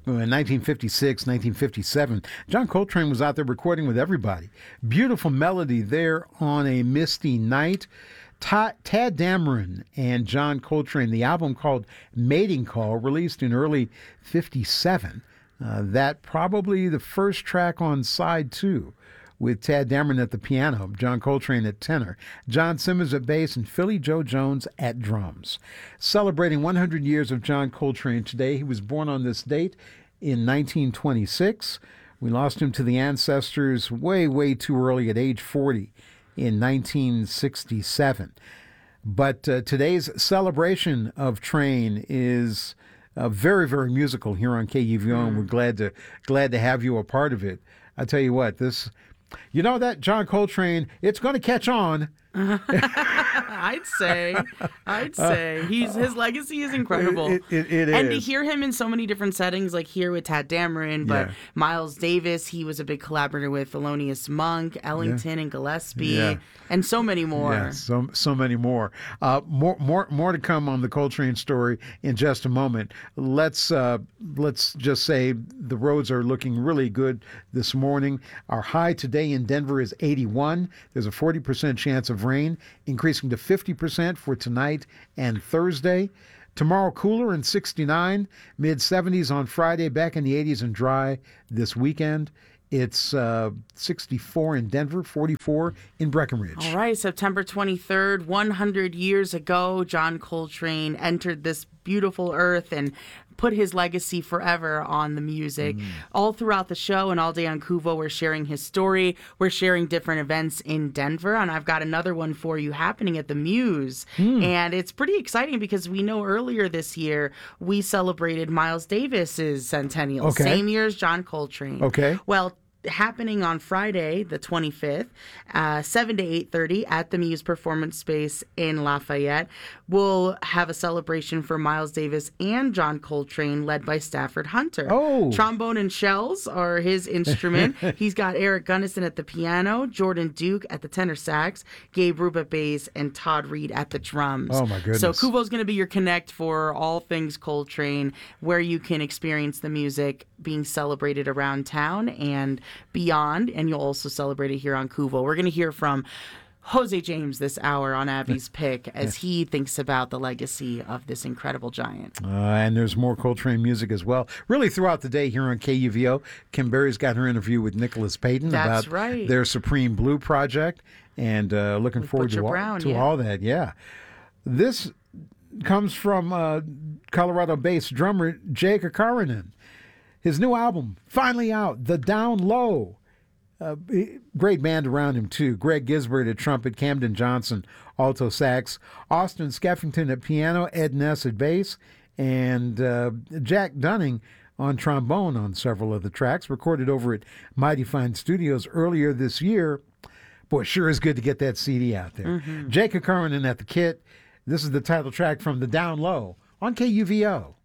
in 1956, 1957, John Coltrane was out there recording with everybody. Beautiful melody there on a misty night. Tad Dameron and John Coltrane, the album called Mating Call, released in early 57. That probably the first track on side 2, with Tad Dameron at the piano, John Coltrane at tenor, John Simmons at bass, and Philly Joe Jones at drums. Celebrating 100 years of John Coltrane today. He was born on this date in 1926. We lost him to the ancestors way, way too early at age 40 in 1967. But today's celebration of Train is very, very musical here on KUVO, and we're glad to have you a part of it. I tell you what, that John Coltrane, it's going to catch on. I'd say his legacy is incredible. It is. And to hear him in so many different settings, like here with Tad Dameron, but Miles Davis, he was a big collaborator with Thelonious Monk, Ellington, and Gillespie, and so many more. Yeah, so many more. More to come on the Coltrane story in just a moment. Let's just say the roads are looking really good this morning. Our high today in Denver is 81. There's a 40% chance of rain, increasing to 50% for tonight and Thursday. Tomorrow cooler and 69, mid-70s on Friday, back in the 80s and dry this weekend. It's 64 in Denver, 44 in Breckenridge. All right, September 23rd, 100 years ago, John Coltrane entered this beautiful earth and put his legacy forever on the music. All throughout the show and all day on KUVO, we're sharing his story. We're sharing different events in Denver, and I've got another one for you happening at the Muse. And it's pretty exciting because we know earlier this year we celebrated Miles Davis's centennial, same year as John Coltrane. Okay. Well, happening on Friday, the 25th, 7 to 8:30 at the Muse Performance Space in Lafayette. We'll have a celebration for Miles Davis and John Coltrane led by Stafford Hunter. Oh. Trombone and shells are his instrument. He's got Eric Gunnison at the piano, Jordan Duke at the tenor sax, Gabe Rube at bass, and Todd Reed at the drums. Oh, my goodness. So KUVO's going to be your connect for all things Coltrane, where you can experience the music being celebrated around town and beyond, and you'll also celebrate it here on KUVO. We're going to hear from Jose James this hour on Abby's Pick as he thinks about the legacy of this incredible giant. And there's more Coltrane music as well. Really throughout the day here on KUVO, Kim Berry's got her interview with Nicholas Payton about their Supreme Blue project, and looking with forward to all that. Yeah. This comes from Colorado-based drummer Jake Akarinen. His new album, finally out, The Down Low. Great band around him, too. Greg Gisbert at trumpet, Camden Johnson, alto sax, Austin Skeffington at piano, Ed Ness at bass, and Jack Dunning on trombone on several of the tracks, recorded over at Mighty Fine Studios earlier this year. Boy, sure is good to get that CD out there. Jake Akarinen at the kit. This is the title track from The Down Low on KUVO.